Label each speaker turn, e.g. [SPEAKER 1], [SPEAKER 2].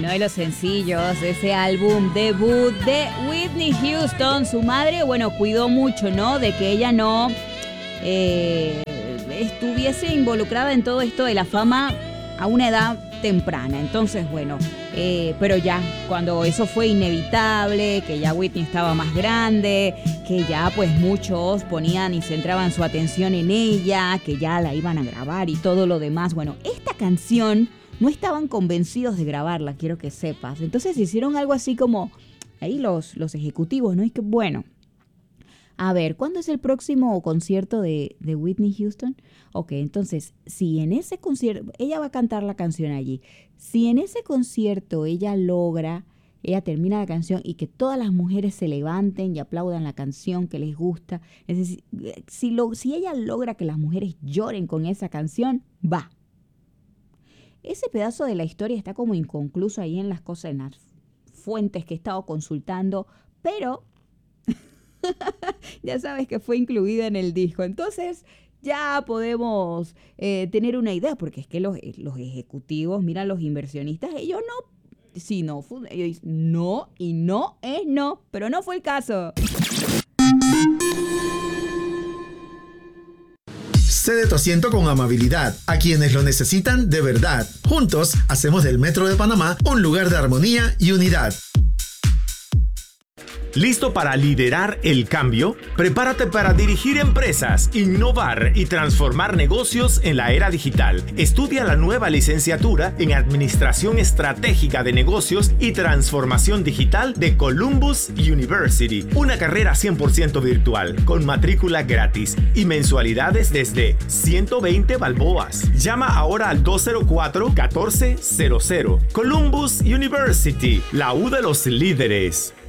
[SPEAKER 1] uno de los sencillos de ese álbum debut de Whitney Houston. Su madre, bueno, cuidó mucho, ¿no? De que ella no estuviese involucrada en todo esto de la fama a una edad temprana. Entonces, bueno, pero ya cuando eso fue inevitable, que ya Whitney estaba más grande, que ya pues muchos ponían y centraban su atención en ella, que ya la iban a grabar y todo lo demás. Bueno, esta canción no estaban convencidos de grabarla, quiero que sepas. Entonces hicieron algo así como ahí los ejecutivos, ¿no? Y que bueno, a ver, ¿cuándo es el próximo concierto de Whitney Houston? Ok, entonces, si en ese concierto, ella va a cantar la canción allí. Si en ese concierto ella termina la canción y que todas las mujeres se levanten y aplaudan la canción que les gusta, es decir, si ella logra que las mujeres lloren con esa canción, va. Ese pedazo de la historia está como inconcluso ahí en las cosas, en las fuentes que he estado consultando, pero ya sabes que fue incluida en el disco. Entonces ya podemos tener una idea, porque es que los ejecutivos, mira, los inversionistas, ellos no, si no, ellos dicen no y no es no, pero no fue el caso.
[SPEAKER 2] Cede tu asiento con amabilidad a quienes lo necesitan de verdad. Juntos hacemos del Metro de Panamá un lugar de armonía y unidad.
[SPEAKER 3] ¿Listo para liderar el cambio? Prepárate para dirigir empresas, innovar y transformar negocios en la era digital. Estudia la nueva licenciatura en Administración Estratégica de Negocios y Transformación Digital de Columbus University. Una carrera 100% virtual, con matrícula gratis y mensualidades desde 120 balboas. Llama ahora al 204-1400. Columbus University, la U de los líderes.